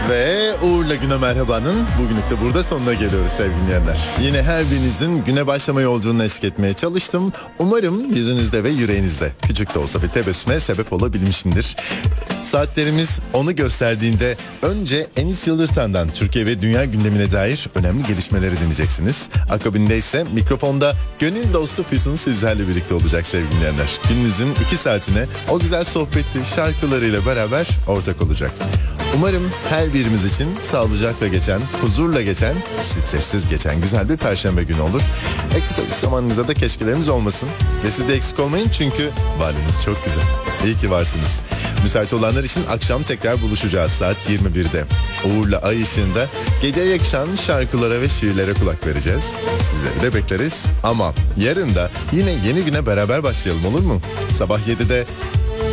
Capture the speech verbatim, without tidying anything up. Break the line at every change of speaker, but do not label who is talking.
Ve Uğur'la Güne Merhaba'nın bugünlük de burada sonuna geliyoruz sevgili dinleyenler. Yine her birinizin güne başlama yolculuğunu eşlik etmeye çalıştım. Umarım yüzünüzde ve yüreğinizde küçük de olsa bir tebessüme sebep olabilmişimdir. Saatlerimiz onu gösterdiğinde önce Enis Yıldırtan'dan Türkiye ve dünya gündemine dair önemli gelişmeleri dinleyeceksiniz. Akabinde ise mikrofonda gönül dostu Füsun sizlerle birlikte olacak sevgili dinleyenler. Gününüzün iki saatine o güzel sohbetli şarkılarıyla beraber ortak olacak. Umarım her birimiz için sağlıcakla geçen, huzurla geçen, stressiz geçen güzel bir perşembe günü olur. E kısacık zamanınızda da keşkelerimiz olmasın. Ve siz de eksik olmayın çünkü varlığınız çok güzel. İyi ki varsınız. Müsait olanlar için akşam tekrar buluşacağız saat yirmi birde. Uğur'la Ay ışığında geceye yakışan şarkılara ve şiirlere kulak vereceğiz. Sizleri de bekleriz ama yarın da yine yeni güne beraber başlayalım olur mu? Sabah yedide